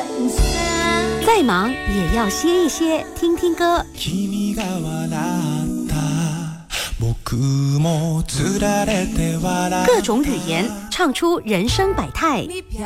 再忙也要歇一歇，听听歌。各种语言，唱出人生百态。